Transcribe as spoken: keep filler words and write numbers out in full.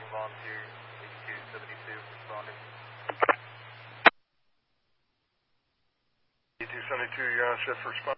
volunteer, eighty-two seventy-two, responding. eighty-two seventy-two, you're on shift for response.